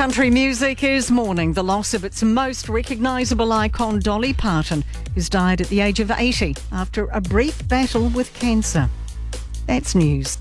Country music is mourning the loss of its most recognisable icon, Dolly Parton, who's died at the age of 80 after a brief battle with cancer. That's news.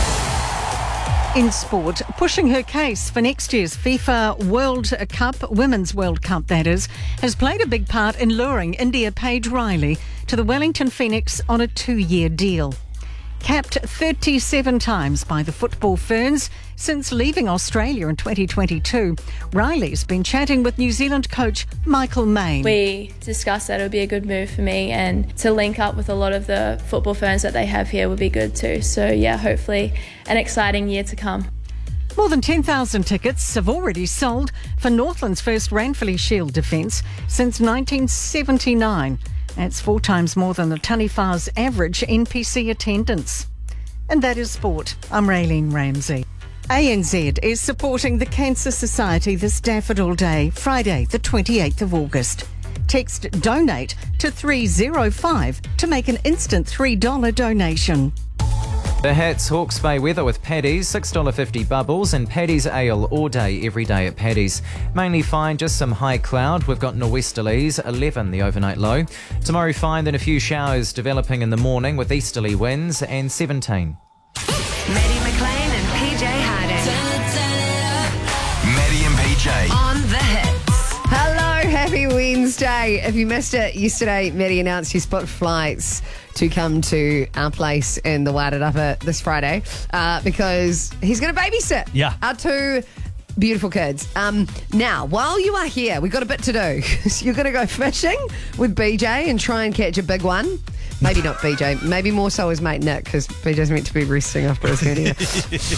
In sport, pushing her case for next year's FIFA World Cup, Women's World Cup that is, has played a big part in luring India Paige Riley to the Wellington Phoenix on a 2-year deal. Capped 37 times by the Football Ferns since leaving Australia in 2022, Riley's been chatting with New Zealand coach Michael Main. We discussed that it would be a good move for me, and to link up with a lot of the Football Ferns that they have here would be good too. So yeah, hopefully an exciting year to come. More than 10,000 tickets have already sold for Northland's first Ranfurly Shield defence since 1979. That's 4 times more than the Taniwha's average NPC attendance. And that is sport. I'm Raylene Ramsey. ANZ is supporting the Cancer Society this Daffodil Day, Friday the 28th of August. Text DONATE to 305 to make an instant $3 donation. The Hats Hawke's Bay weather with Paddy's, $6.50 bubbles and Paddy's Ale all day, every day at Paddy's. Mainly fine, just some high cloud. We've got nor'westerlies, 11 the overnight low. Tomorrow fine, then a few showers developing in the morning with easterly winds and 17. Maddie McLean and PJ Harding. Maddie and PJ. On the hits. Hello, happy Wednesday. If you missed it yesterday, Maddie announced he's booked flights to come to our place in the Wairarapa this Friday because he's going to babysit our 2 beautiful kids. Now, while you are here, we've got a bit to do. You're going to go fishing with BJ and try and catch a big one. Maybe not BJ, maybe more so his mate Nick, because BJ's meant to be resting after his hernia.